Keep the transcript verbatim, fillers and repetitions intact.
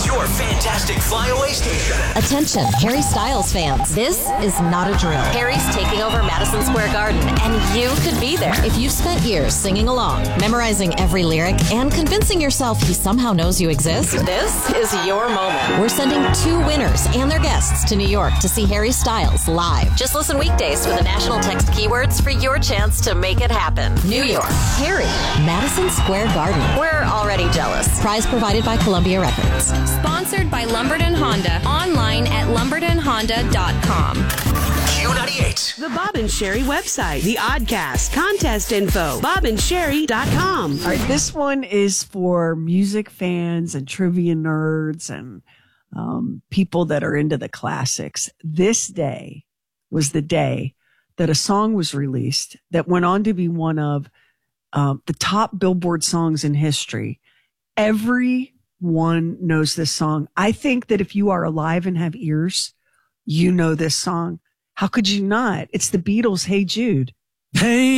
your fantastic flyaway station. Attention, Harry Styles fans. This is not a drill. Harry's taking over Madison Square Garden, and you could be there. If you've spent years singing along, memorizing every lyric, and convincing yourself he somehow knows you exist, this is your moment. We're sending two winners and their guests to New York to see Harry Styles live. Just listen weekdays for the national text keywords for your chance to make it happen. New York, Harry, Madison Square Garden. We're already jealous. Prize provided by Columbia Records. Sponsored by Lumberton Honda. Online at lumberton honda dot com. Q ninety-eight. The Bob and Sherry website. The Oddcast. Contest info. bob and sherry dot com. All right, this one is for music fans and trivia nerds and um, people that are into the classics. This day was the day that a song was released that went on to be one of um, the top Billboard songs in history. Everyone knows this song. I think that if you are alive and have ears, you know this song. How could you not? It's the Beatles' Hey Jude. Hey